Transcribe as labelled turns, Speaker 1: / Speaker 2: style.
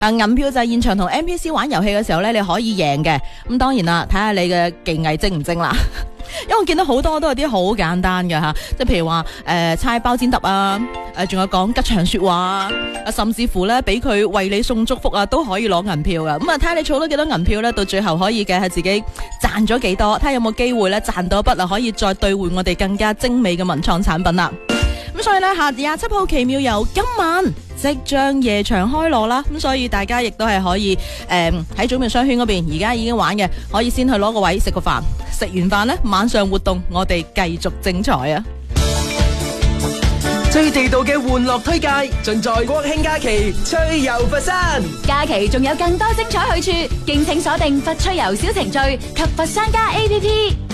Speaker 1: 銀票就係現場同 NPC 玩遊戲嘅時候咧，你可以贏嘅。咁當然啦，睇下你嘅技藝精唔精啦。因為我見到好多都係啲好簡單嘅吓，即係譬如話猜包剪揼啊，仲有講吉祥說話啊，甚至乎咧俾佢為你送祝福啊，都可以攞銀票噶。咁啊睇下你儲到幾多銀票咧，到最後可以計下自己賺咗幾多，睇下有冇機會咧賺到一筆啊，可以再兌換我哋更加精美嘅文創產品啦。咁所以咧，下27號奇妙遊今晚即將夜場開鑼啦，咁所以大家亦都係可以喺祖廟商圈嗰邊，而家已經玩嘅，可以先去攞個位食個飯，食完飯呢，晚上活動我哋繼續精彩啊！
Speaker 2: 最地道嘅玩樂推介，盡在國慶假期趣遊佛山。
Speaker 3: 假期仲有更多精彩去處，敬請鎖定佛趣遊小程序及佛山家 APP。